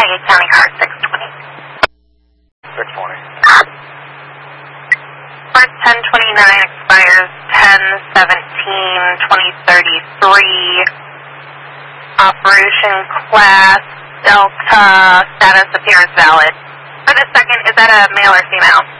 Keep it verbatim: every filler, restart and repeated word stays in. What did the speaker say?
County Car six twenty. six twenty. First ten twenty-nine expires ten seventeen twenty thirty-three. Operation class Delta, status appearance valid. For the second, is that a male or female?